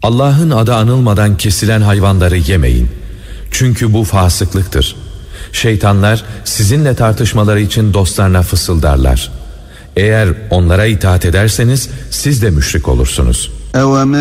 Allah'ın adı anılmadan kesilen hayvanları yemeyin. Çünkü bu fasıklıktır. Şeytanlar sizinle tartışmaları için dostlarına fısıldarlar. Eğer onlara itaat ederseniz siz de müşrik olursunuz.